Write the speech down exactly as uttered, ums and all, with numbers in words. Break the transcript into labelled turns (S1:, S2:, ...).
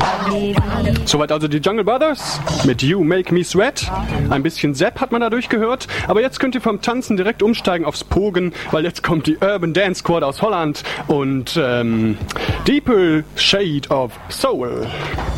S1: Soweit also die Jungle Brothers mit You Make Me Sweat. Ein bisschen Sepp hat man dadurch gehört, aber jetzt könnt ihr vom Tanzen direkt umsteigen aufs Pogen, weil jetzt kommt die Urban Dance Squad aus Holland und ähm, Deeper Shade of Soul.